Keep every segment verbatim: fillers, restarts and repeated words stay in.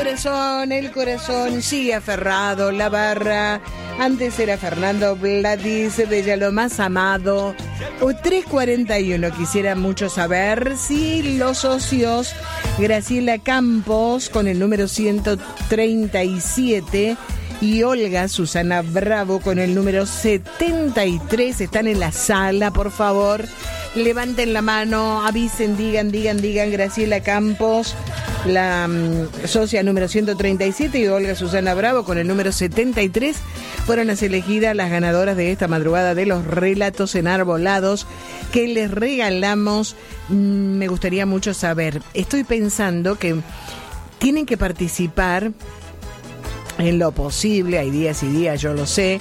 Corazón, el corazón sigue aferrado, la barra. Antes era Fernando Vladis, Bella lo más amado. O tres cuarenta y uno, quisiera mucho saber si los socios Graciela Campos con el número ciento treinta y siete y Olga Susana Bravo con el número setenta y tres están en la sala, por favor. Levanten la mano, avisen, digan, digan, digan. Graciela Campos, la um, socia número ciento treinta y siete, y Olga Susana Bravo con el número setenta y tres, fueron las elegidas las ganadoras de esta madrugada de los relatos enarbolados que les regalamos. Mm, me gustaría mucho saber, estoy pensando que tienen que participar en lo posible, hay días y días, yo lo sé,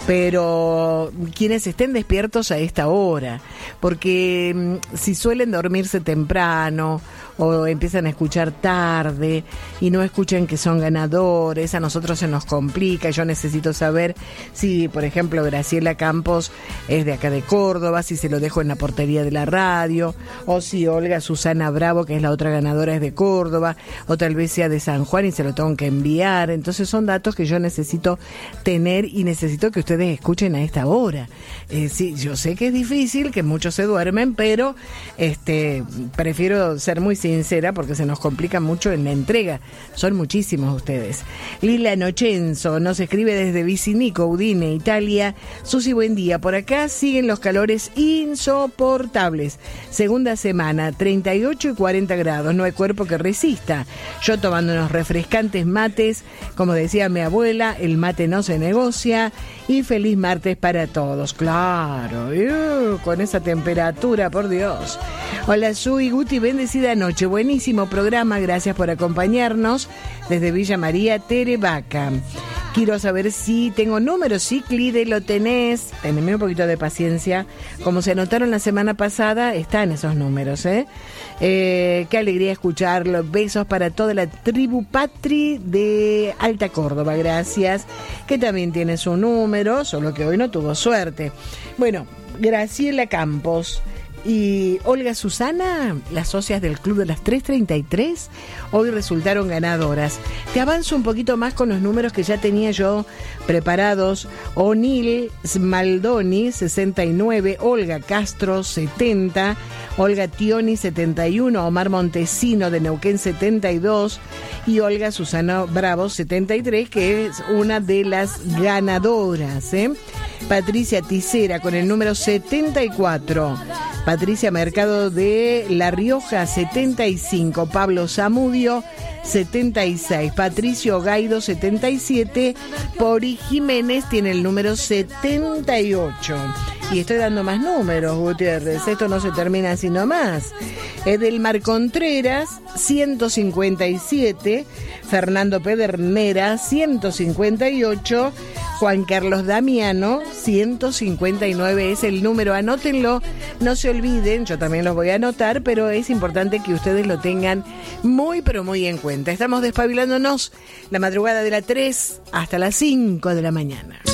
pero quienes estén despiertos a esta hora, porque mmm, si suelen dormirse temprano o empiezan a escuchar tarde y no escuchan que son ganadores, a nosotros se nos complica. Yo necesito saber si, por ejemplo, Graciela Campos es de acá de Córdoba, si se lo dejo en la portería de la radio, o si Olga Susana Bravo, que es la otra ganadora, es de Córdoba, o tal vez sea de San Juan y se lo tengo que enviar. Entonces son datos que yo necesito tener y necesito que ustedes escuchen a esta hora. Eh, sí, yo sé que es difícil, que muchos se duermen, pero este prefiero ser muy sincera porque se nos complica mucho en la entrega. Son muchísimos ustedes. Lila Nochenzo nos escribe desde Vicinico, Udine, Italia. Susi, buen día. Por acá siguen los calores insoportables. Segunda semana, treinta y ocho y cuarenta grados. No hay cuerpo que resista. Yo tomando unos refrescantes mates. Como decía mi abuela, el mate no se negocia. Y feliz martes para todos. Claro, uh, con esa temperatura, por Dios. Hola, Sui, Guti, bendecida noche. Buenísimo programa, gracias por acompañarnos. Desde Villa María, Terevaca. Quiero saber si tengo números. Sí, Clide, lo tenés. Teneme un poquito de paciencia. Como se anotaron la semana pasada, están esos números, ¿eh? Eh, qué alegría escucharlo. Besos para toda la tribu Patri de Alta Córdoba, gracias. Que también tiene su número, solo que hoy no tuvo suerte. Bueno, Graciela Campos y Olga Susana, las socias del Club de las tres treinta y tres, hoy resultaron ganadoras. Te avanzo un poquito más con los números que ya tenía yo preparados. O'Neill Smaldoni, sesenta y nueve, Olga Castro, setenta, Olga Tioni, setenta y uno, Omar Montesino de Neuquén, setenta y dos, y Olga Susana Bravo, setenta y tres, que es una de las ganadoras, ¿eh? Patricia Ticera con el número setenta y cuatro, Patricia Mercado de La Rioja, setenta y cinco, Pablo Zamudio, setenta y seis, Patricio Gaido, setenta y siete, Pori Jiménez tiene el número setenta y ocho. Y estoy dando más números, Gutiérrez, esto no se termina así nomás. Edelmar Contreras, ciento cincuenta y siete, Fernando Pedernera, ciento cincuenta y ocho, Juan Carlos Damiano, ciento cincuenta y nueve es el número. Anótenlo, no se olviden, yo también los voy a anotar, pero es importante que ustedes lo tengan muy, pero muy en cuenta. Estamos despabilándonos la madrugada de las tres hasta las cinco de la mañana.